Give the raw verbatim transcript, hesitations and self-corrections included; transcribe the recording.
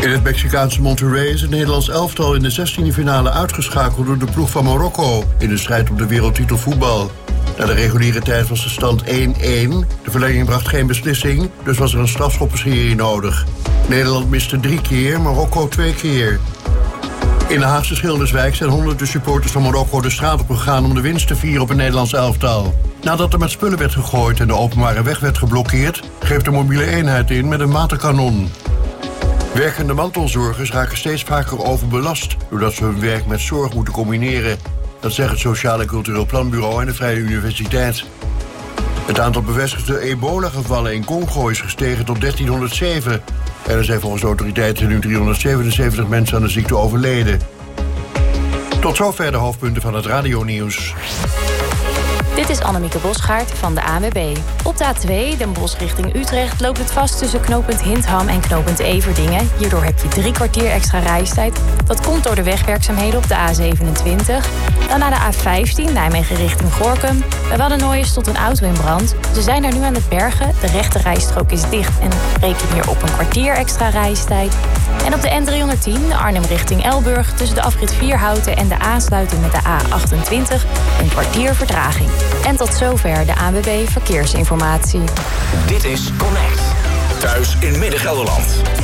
In het Mexicaanse Monterrey is het Nederlands elftal in de zestiende finale uitgeschakeld door de ploeg van Marokko in de strijd om de wereldtitel voetbal. Na de reguliere tijd was de stand één-één. De verlenging bracht geen beslissing, dus was er een strafschoppenserie nodig. Nederland miste drie keer, Marokko twee keer. In de Haagse Schilderswijk zijn honderden supporters van Marokko de straat op gegaan om de winst te vieren op het Nederlands elftal. Nadat er met spullen werd gegooid en de openbare weg werd geblokkeerd, greep de mobiele eenheid in met een waterkanon. Werkende mantelzorgers raken steeds vaker overbelast doordat ze hun werk met zorg moeten combineren. Dat zegt het Sociaal en Cultureel Planbureau en de Vrije Universiteit. Het aantal bevestigde ebola-gevallen in Congo is gestegen tot dertienhonderdzeven. En er zijn volgens de autoriteiten nu driehonderdzevenenzeventig mensen aan de ziekte overleden. Tot zover de hoofdpunten van het radionieuws. Dit is Annemieke Bosgaard van de A N W B. Op de A twee, Den Bosch richting Utrecht, loopt het vast tussen knooppunt Hintham en knooppunt Everdingen. Hierdoor heb je drie kwartier extra reistijd. Dat komt door de wegwerkzaamheden op de A zevenentwintig. Dan naar de A vijftien, Nijmegen richting Gorinchem. Bij Waddenooien stond een auto in brand. Ze zijn er nu aan het bergen. De rechte rijstrook is dicht en reken hier op een kwartier extra reistijd. En op de N driehonderdtien, Arnhem richting Elburg, tussen de afrit Vierhouten en de aansluiting met de A achtentwintig, een kwartier vertraging. En tot zover de A N W B Verkeersinformatie. Dit is Connect. Thuis in Midden-Gelderland.